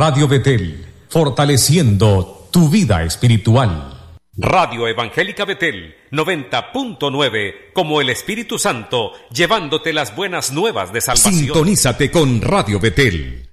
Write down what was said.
Radio Betel, fortaleciendo tu vida espiritual. Radio Evangélica Betel 90.9, como el Espíritu Santo, llevándote las buenas nuevas de salvación. Sintonízate con Radio Betel.